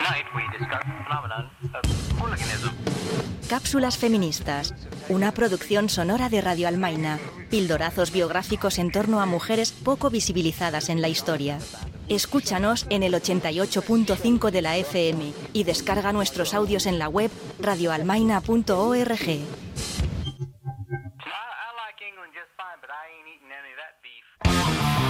Cápsulas feministas, una producción sonora de Radio Almaina, pildorazos biográficos en torno a mujeres poco visibilizadas en la historia. Escúchanos en el 88.5 de la FM y descarga nuestros audios en la web radioalmaina.org.